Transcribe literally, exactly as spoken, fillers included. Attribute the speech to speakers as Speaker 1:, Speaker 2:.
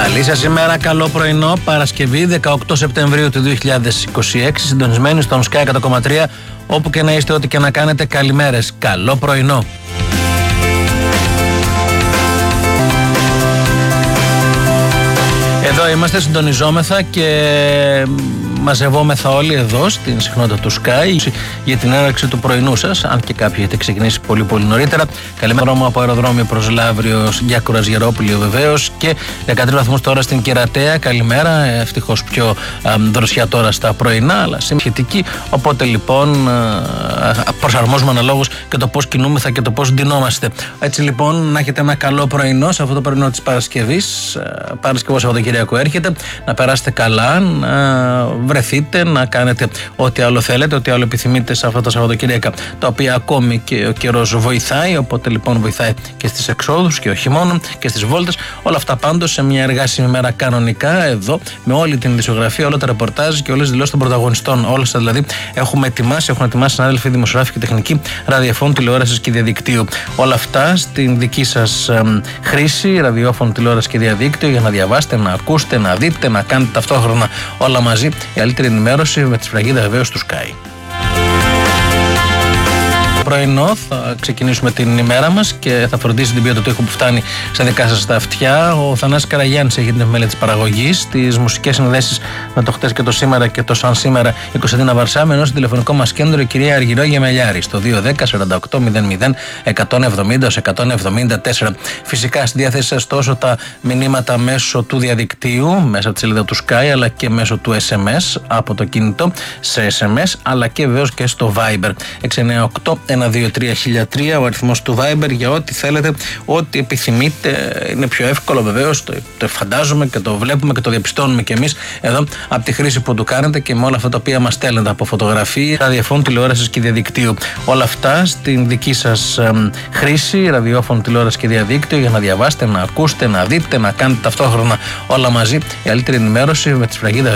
Speaker 1: Καλή σας ημέρα, καλό πρωινό. Παρασκευή δεκαοκτώ Σεπτεμβρίου του δύο χιλιάδες είκοσι έξι, συντονισμένοι στον Sky εκατό κόμμα τρία. Όπου και να είστε, ό,τι και να κάνετε, καλημέρες. Καλό πρωινό. Εδώ είμαστε, συντονιζόμεθα και μαζευόμεθα όλοι εδώ στην συχνότητα του Sky για την έναρξη του πρωινού σας. Αν και κάποιοι έχετε ξεκινήσει πολύ πολύ νωρίτερα. Καλημέρα δρόμο από αεροδρόμιο προς Λαύριο για Κουραζιερόπουλιο βεβαίως και δεκατρείς βαθμούς τώρα στην Κερατέα. Καλημέρα, ευτυχώς πιο α, δροσιά τώρα στα πρωινά, αλλά σχετική. Οπότε λοιπόν α, προσαρμόζουμε αναλόγως και το πώς κινούμεθα και το πώς ντυνόμαστε. Έτσι λοιπόν, να έχετε ένα καλό πρωινό σε αυτό το πρωινό της Παρασκευής. Παρασκευό Σαββατοκύριακο έρχεται. Να περάσετε καλά, να βρεθείτε, να κάνετε ό,τι άλλο θέλετε, ό,τι άλλο επιθυμείτε σε αυτά τα Σαββατοκύριακα, τα οποία ακόμη και ο καιρός βοηθάει. Οπότε λοιπόν βοηθάει και στις εξόδους και όχι μόνο και στις βόλτες. Όλα αυτά πάντως σε μια εργάσιμη μέρα κανονικά, εδώ με όλη την ειδησιογραφία, όλα τα ρεπορτάζ και όλες τις δηλώσεις των πρωταγωνιστών. Όλα αυτά δηλαδή έχουμε ετοιμάσει, έχουν ετοιμάσει συνάδελφοι δημοσιογράφοι και τεχνικοί ραδιοφώνου, τηλεόρασης και διαδικτύου. Όλα αυτά στην δική σας ε, χρήση, ραδιόφωνο, τηλεόραση και διαδίκτυο, για να διαβάσετε, να ακούσετε, να δείτε, να κάνετε ταυτόχρονα όλα μαζί. Η καλύτερη ενημέρωση με τη σφραγίδα βεβαίως του Sky. Πρωινό θα ξεκινήσουμε την ημέρα μας και θα φροντίσει την ποιότητα του ήχου που φτάνει στα δικά σας τα αυτιά. Ο Θανάσης Καραγιάννης έχει την επιμέλεια της παραγωγής, τις μουσικές συνδέσεις με το χτες και το σήμερα και το σαν σήμερα η Κωνσταντίνα Βαρσάμ, ενώ στο τηλεφωνικό μας κέντρο η κυρία Αργυρό Γεμελιάρη στο δύο δέκα σαράντα οκτώ μηδέν μηδέν εκατόν εβδομήντα εκατόν εβδομήντα τέσσερα. Φυσικά στη διάθεση σας τόσο τα μηνύματα μέσω του διαδικτύου, μέσα από τη σελίδα του Sky, αλλά και μέσω του ες εμ ες από το κινητό σε ες εμ ες, αλλά και βεβαίως και στο Viber έξι εννιά οκτώ ένα δύο τρία χίλια τρία, ο αριθμός του Viber για ό,τι θέλετε, ό,τι επιθυμείτε. Είναι πιο εύκολο βεβαίως, το, το φαντάζομαι και το βλέπουμε και το διαπιστώνουμε και εμείς εδώ από τη χρήση που του κάνετε και με όλα αυτά τα οποία μας στέλνετε από φωτογραφίες, ραδιοφώνου, τηλεόρασης και διαδικτύου. Όλα αυτά στην δική σας ε, χρήση, ραδιόφωνο, τηλεόραση και διαδίκτυο, για να διαβάσετε, να ακούσετε, να δείτε, να κάνετε ταυτόχρονα όλα μαζί. Η καλύτερη ενημέρωση με τη σφραγίδα